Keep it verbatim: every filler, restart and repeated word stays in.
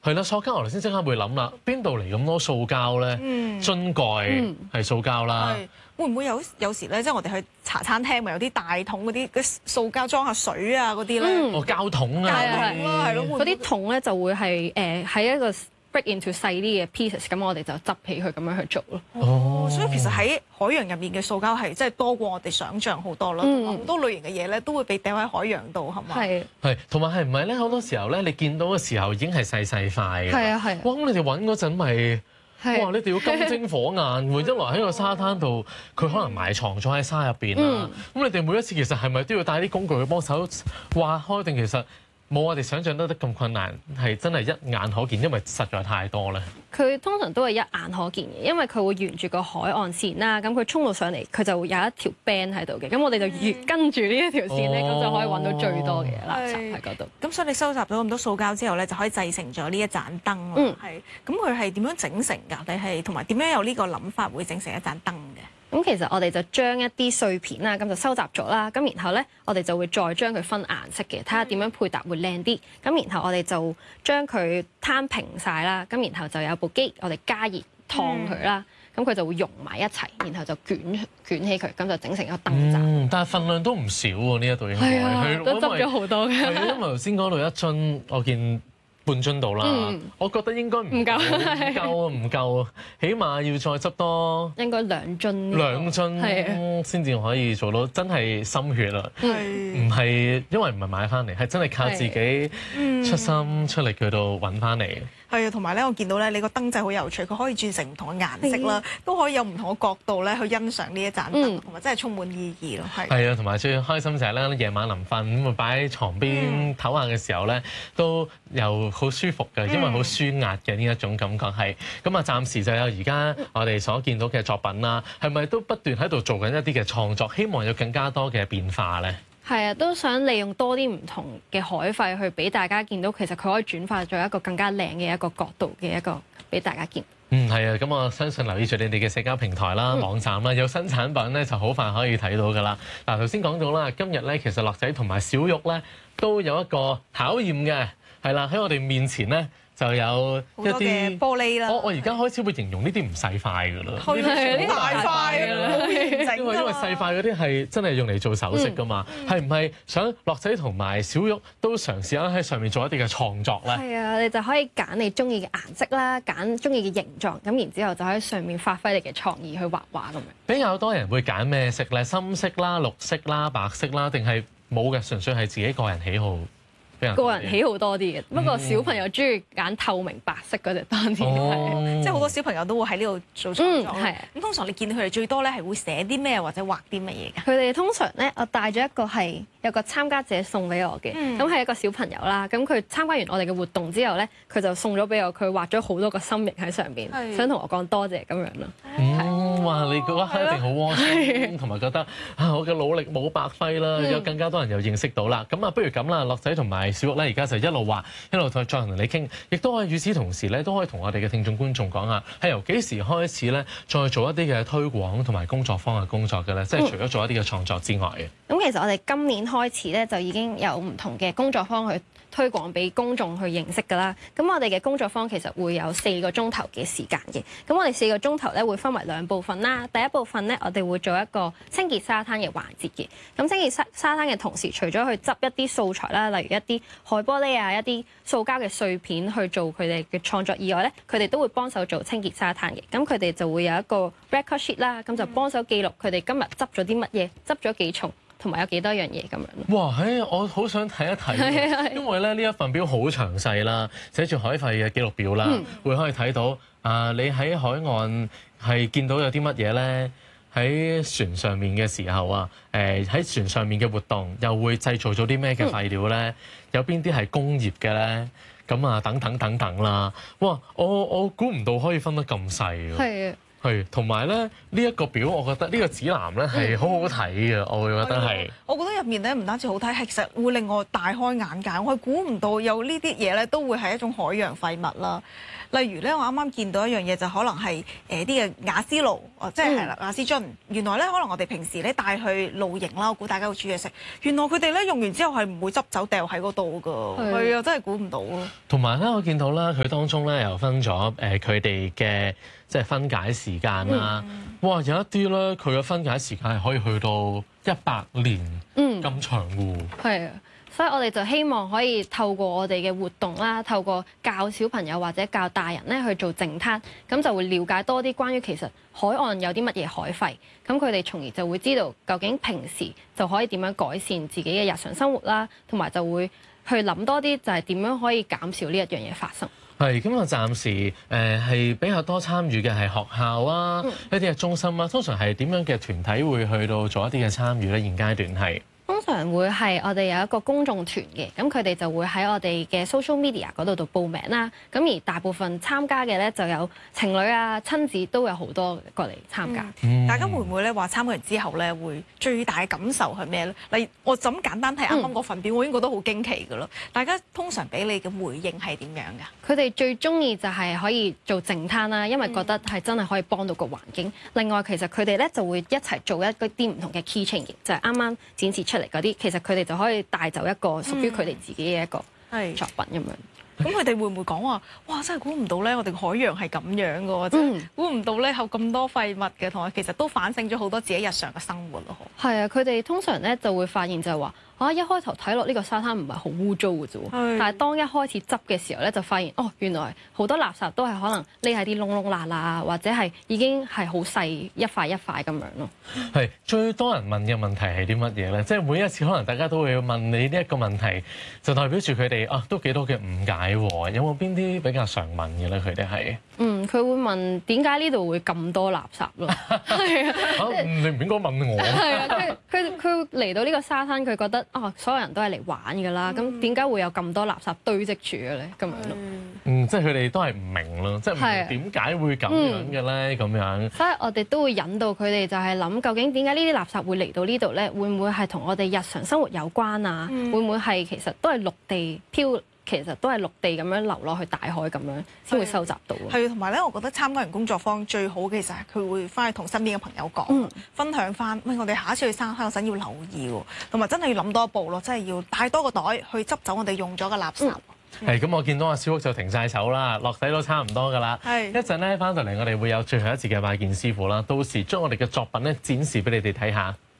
係啦，塑膠我頭先即刻會諗啦，邊度嚟咁多塑膠咧？ 嗯樽蓋係塑膠啦。 係會唔會有有時咧，即係我哋去茶餐廳咪有啲大桶嗰啲嗰塑膠裝下水啊嗰啲咧？ 哦，膠桶啊， 膠桶啦，係咯， 嗰啲桶咧就會係誒喺一個 break into 細啲嘅 pieces，咁我哋就執起佢咁樣去做咯。 哦， 所以其實喺海洋入面嘅塑膠係真係多過我哋想象好多咯，好多類型嘅嘢咧都會被掟喺海洋度，係嘛？ 係係，同埋係唔係咧？好多時候咧，你見到嘅時候已經係細細塊嘅。 係啊係。 哇！咁你哋揾嗰陣咪〜 係哇！你哋要金睛火眼，會一來喺個沙灘度，佢可能埋藏咗喺沙入邊啦。咁你哋每一次其實係咪都要帶啲工具去幫手挖開？定其實冇我哋想象得得咁困難？係真係一眼可見，因為實在太多咧。 佢通常都係一眼可見嘅，因為佢會沿住個海岸線啦，咁佢衝到上嚟，佢就會有一條 band 喺度嘅，咁我哋就越跟住呢一條線咧，咁、哦、就可以揾到最多嘅垃圾喺嗰度。 咁所以你收集咗咁多塑膠之後咧，就可以製成咗呢一盞燈咯。 嗯， 係。咁佢係點樣整成㗎？你係同埋點樣有呢個諗法會整成一盞燈嘅？ 咁其實我哋就將一啲碎片啦，咁就收集咗啦。咁然後咧，我哋就會再將佢分顏色嘅，睇下點樣配搭會靚啲。咁然後我哋就將佢攤平晒啦。咁然後就有部機，我哋加熱燙佢啦。咁佢就會溶埋一齊，然後就捲捲起佢，咁就整成一個燈罩。 嗯，但係份量都唔少喎，呢一度應該係都執咗好多嘅。 係因為頭先講到一樽，我見半樽到啦，嗯、我覺得應該唔夠，唔夠唔夠，起碼要再執多應該兩樽， 兩樽先至可以做到，真係心血啦，唔係因為唔係買翻嚟，係真係靠自己出心出力去到揾翻嚟。 係啊，同埋咧，我見到咧，你個燈仔好有趣，佢可以轉成唔同嘅顏色啦，都可以有唔同嘅角度咧去欣賞呢一盞燈，同埋真係充滿意義咯。係。係啊，同埋最開心就係咧，夜晚臨瞓咁啊，擺喺床邊唞下嘅時候咧，都又好舒服嘅，因為好舒壓嘅呢一種感覺係。咁啊，暫時就有而家我哋所見到嘅作品啦，係咪都不斷喺度做緊一啲嘅創作，希望有更加多嘅變化咧？ 係啊，都想利用多啲唔同嘅海廢去俾大家見到，其實佢可以轉化咗一個更加靚嘅一個角度嘅一個俾大家見。 嗯，係啊，咁我相信留意住你哋嘅社交平台啦、嗯、網站啦，有新產品咧就好快可以睇到噶啦。嗱，頭先講到啦，今日咧其實樂仔同埋小玉咧都有一個考驗嘅，係啦，喺我哋面前咧。就有一啲玻璃啦。 我我而家開始會形容呢啲唔細塊㗎啦，呢啲大塊㗎啦， 因為因為細塊嗰啲係真係用嚟做首飾㗎嘛，係唔係想樂仔同埋小玉都嘗試下喺上面做一啲嘅創作咧？ 係啊，你就可以揀你中意嘅顏色啦，揀中意嘅形狀，咁然之後就喺上面發揮你嘅創意去畫畫咁樣。 比較多人會揀咩色咧？深色啦、綠色啦、白色啦，定係冇嘅？純粹係自己個人喜好。 個人喜好多啲嘅，不過小朋友中意揀透明白色嗰隻多啲，係即係好多小朋友都會喺呢度做創作。係咁，通常你見到佢哋最多咧係會寫啲咩或者畫啲乜嘢㗎？ 佢哋通常咧，我帶咗一個係有個參加者送俾我嘅，咁係一個小朋友啦。咁佢參加完我哋嘅活動之後咧，佢就送咗俾我，佢畫咗好多個心形喺上邊，想同我講多謝咁樣咯。 嗯，哇！你嗰刻一定好窩心，同埋覺得啊，我嘅努力冇白費啦，有更加多人又認識到啦。咁啊，不如咁啦，樂仔同埋小玉咧，而家就一路畫，一路再再同你傾，亦都可以與此同時咧，都可以同我哋嘅聽眾觀眾講下，係由幾時開始咧，再做一啲嘅推廣同埋工作坊嘅工作嘅咧，即係除咗做一啲嘅創作之外嘅。 咁其實我哋今年開始咧，就已經有唔同嘅工作坊去推廣俾公眾去認識㗎啦。咁我哋嘅工作坊其實會有四個鐘頭嘅時間嘅。咁我哋四個鐘頭咧會分為兩部分啦。第一部分咧，我哋會做一個清潔沙灘嘅環節嘅。咁清潔沙沙灘嘅同時，除咗去執一啲素材啦，例如一啲海玻璃啊、一啲塑膠嘅碎片去做佢哋嘅創作以外咧，佢哋都會幫手做清潔沙灘嘅。咁佢哋就會有一個 record sheet 啦，咁就幫手記錄佢哋今日執咗啲乜嘢，執咗幾重。同埋有幾多樣嘢咁樣咯？哇！ 嘿，我好想睇一睇，因為咧呢一份表好詳細啦，寫住海廢嘅記錄表啦，嗯、會可以睇到啊、呃，你喺海岸係見到有啲乜嘢咧？喺船上面嘅時候啊，誒、呃、喺船上面嘅活動又會製造咗啲咩嘅廢料咧？嗯、有邊啲係工業嘅咧？咁啊，等等等等啦！哇，我我估唔到可以分得咁細㗎。 係啊。 係，同埋咧呢一個表，我覺得呢個指南咧係好好睇嘅，我會覺得係。 我覺得入面咧唔單止好睇，係其實會令我大開眼界。我係估唔到有呢啲嘢咧都會係一種海洋廢物啦。例如咧，我啱啱見到一樣嘢就可能係誒啲嘅瓦斯爐，哦，即係係啦瓦斯樽。原來咧可能我哋平時咧帶去露營啦，我估大家會煮嘢食。原來佢哋咧用完之後係唔會執走掉喺嗰度㗎。係啊，真係估唔到咯。 同埋咧，我見到咧佢當中咧又分咗誒佢哋嘅即係分解時間啦。嗯、哇，有一啲咧佢嘅分解時間係可以去到一百年咁長喎。係啊、 嗯。所以我哋就希望可以透過我哋嘅活動啦，透過教小朋友或者教大人咧去做淨灘，咁就會了解多啲關於其實海岸有啲乜嘢海廢，咁佢哋從而就會知道究竟平時就可以點樣改善自己嘅日常生活啦，同埋就會去諗多啲就係點樣可以減少呢一樣嘢發生。 係，咁啊暫時誒係比較多參與嘅係學校啊，嗯、一啲嘅中心啊，通常係點樣嘅團體會去到做一啲嘅參與咧？現階段係。 通常會係我哋有一個公眾團嘅，咁佢哋就會喺我哋嘅 social media 嗰度度報名啦。咁而大部分參加嘅咧就有情侶啊、親子都有好多過嚟參加。 嗯、大家會唔會咧話參加完之後咧會最大嘅感受係咩咧？例如我就咁簡單睇啱啱嗰份表，嗯、我已經覺得好驚奇㗎啦。大家通常俾你嘅回應係點樣㗎？ 佢哋最中意就係可以做淨灘啦，因為覺得係真係可以幫到個環境。嗯、另外其實佢哋咧就會一齊做一啲唔同嘅 keychain 嘅，就係啱啱展示出嚟嗰啲，其實佢哋就可以帶走一個屬於佢哋自己嘅一個作品咁樣。 咁佢哋會唔會講話？哇！真係估唔到咧，我哋海洋係咁樣嘅喎，真係估唔到咧，有咁多廢物嘅，同埋其實都反映咗好多自己日常嘅生活咯。 係啊，佢哋通常咧就會發現就係話。啊！一開頭睇落呢個沙灘唔係好污糟嘅啫喎，是但係當一開始執嘅時候咧，就發現哦，原來好多垃圾都係可能匿喺啲窿窿罅罅，或者係已經係好細一塊一塊咁樣咯。 係最多人問嘅問題係啲乜嘢咧？即係每一次可能大家都會問你呢一個問題，就代表住佢哋啊都幾多嘅誤解喎。有冇邊啲比較常問嘅咧？佢哋係嗯，佢會問點解呢度會咁多垃圾咯？係啊， 啊你唔應該問我。 係啊，佢佢佢嚟到呢個沙灘，佢覺得哦，所有人都係嚟玩㗎啦，咁點解會有咁多垃圾堆積住嘅咧？咁樣咯， 嗯，即係佢哋都係唔明咯，即係唔明點解會咁樣嘅咧？咁樣， 所以我哋都會引導佢哋就係諗，究竟點解呢啲垃圾會嚟到呢度咧？會唔會係同我哋日常生活有關啊？嗯、會唔會係其實都係陸地漂？其實都係陸地咁樣流落去大海咁樣先會收集到。 係，同埋咧，我覺得參加完工作坊最好嘅就係佢會翻去同身邊嘅朋友講，嗯、分享翻。喂，我哋下一次去沙灘嗰陣要留意喎，同埋真係要諗多一步咯，真係要帶多個袋去執走我哋用咗嘅垃圾。 係咁、嗯，我見到阿小屋就停晒手啦，落底都差唔多㗎啦。係一陣咧翻到嚟，我哋會有最後一節嘅拜見師傅啦，到時將我哋嘅作品咧展示俾你哋睇下。